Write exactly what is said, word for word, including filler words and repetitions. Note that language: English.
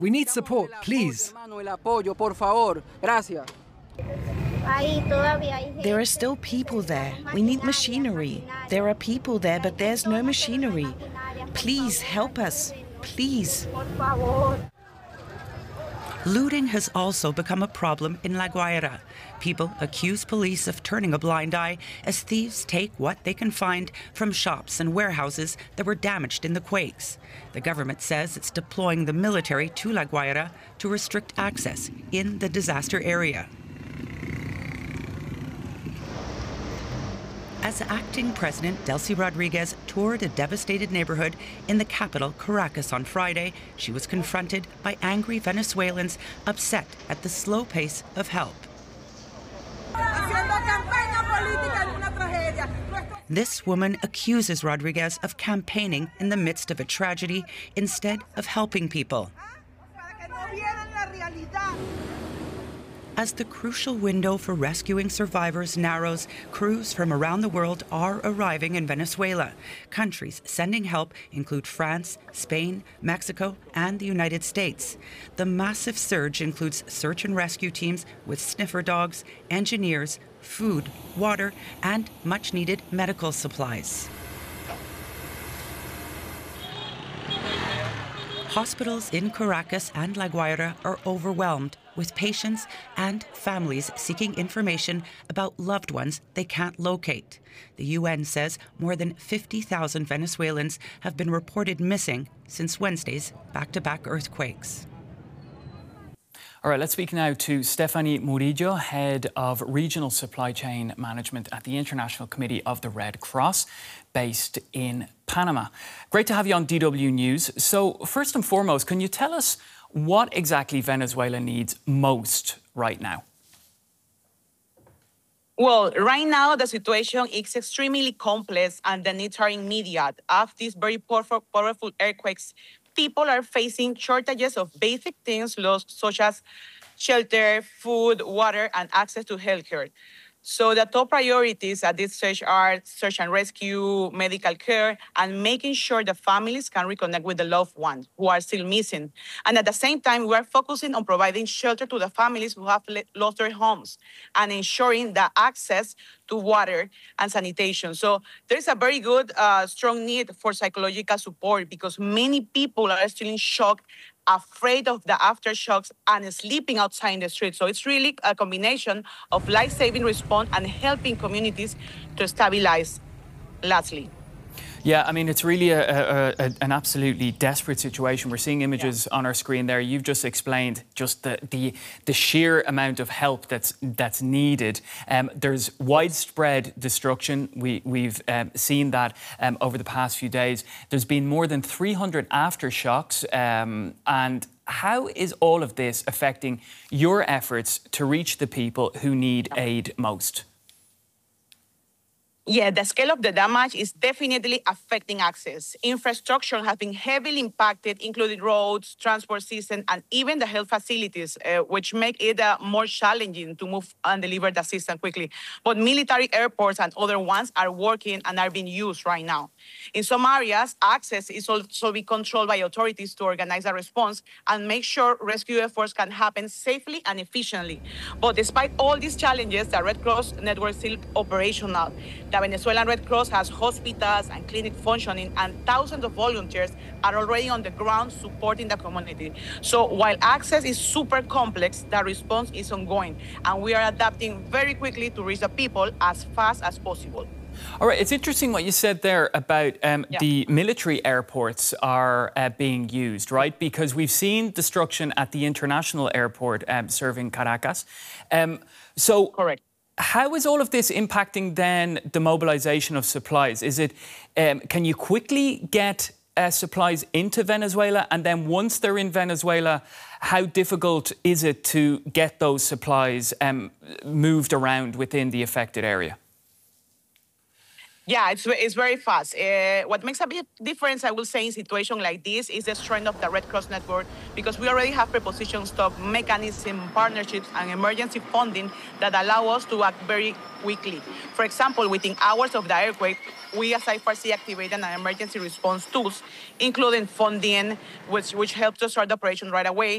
We need support, please. There are still people there. We need machinery. There are people there, but there's no machinery. Please help us. Please. Looting has also become a problem in La Guaira. People accuse police of turning a blind eye as thieves take what they can find from shops and warehouses that were damaged in the quakes. The government says it's deploying the military to La Guaira to restrict access in the disaster area. As acting president, Delcy Rodriguez toured a devastated neighborhood in the capital, Caracas, on Friday, she was confronted by angry Venezuelans upset at the slow pace of help. This woman accuses Rodriguez of campaigning in the midst of a tragedy instead of helping people. As the crucial window for rescuing survivors narrows, crews from around the world are arriving in Venezuela. Countries sending help include France, Spain, Mexico, and the United States. The massive surge includes search and rescue teams with sniffer dogs, engineers, food, water, and much-needed medical supplies. Hospitals in Caracas and La Guaira are overwhelmed with patients and families seeking information about loved ones they can't locate. The U N says more than fifty thousand Venezuelans have been reported missing since Wednesday's back-to-back earthquakes. All right, let's speak now to Stephanie Murillo, Head of Regional Supply Chain Management at the International Committee of the Red Cross, based in Panama. Great to have you on D W News. So, first and foremost, can you tell us what exactly Venezuela needs most right now? Well, right now, the situation is extremely complex and the needs are immediate. After these very powerful, powerful earthquakes, people are facing shortages of basic things such as shelter, food, water, and access to healthcare. So the top priorities at this stage are search and rescue, medical care, and making sure the families can reconnect with the loved ones who are still missing. And at the same time, we are focusing on providing shelter to the families who have lost their homes and ensuring the access to water and sanitation. So there's a very good, uh, strong need for psychological support because many people are still in shock, afraid of the aftershocks, and sleeping outside in the street. So it's really a combination of life-saving response and helping communities to stabilize, lastly. Yeah, I mean, it's really a, a, a, an absolutely desperate situation. We're seeing images yeah. on our screen there. You've just explained just the the, the sheer amount of help that's that's needed. Um, there's widespread destruction. We, we've um, seen that um, over the past few days. There's been more than three hundred aftershocks. Um, and how is all of this affecting your efforts to reach the people who need aid most? Yeah, the scale of the damage is definitely affecting access. Infrastructure has been heavily impacted, including roads, transport systems, and even the health facilities, uh, which make it uh, more challenging to move and deliver the assistance quickly. But military airports and other ones are working and are being used right now. In some areas, access is also being controlled by authorities to organize a response and make sure rescue efforts can happen safely and efficiently. But despite all these challenges, the Red Cross network is still operational. The Venezuelan Red Cross has hospitals and clinics functioning, and thousands of volunteers are already on the ground supporting the community. So while access is super complex, the response is ongoing, and we are adapting very quickly to reach the people as fast as possible. All right, it's interesting what you said there about um, yeah. the military airports are uh, being used, right? Because we've seen destruction at the international airport um, serving Caracas. Um, so, correct. How is all of this impacting then the mobilization of supplies? Is it, um, can you quickly get uh, supplies into Venezuela? And then once they're in Venezuela, how difficult is it to get those supplies um, moved around within the affected area? Yeah, it's, it's very fast. Uh, what makes a big difference, I will say, in situations like this is the strength of the Red Cross network, because we already have preposition stock, mechanism, partnerships, and emergency funding that allow us to act very quickly. For example, within hours of the earthquake, we as I F R C activated an emergency response tools, including funding, which, which helped us start the operation right away.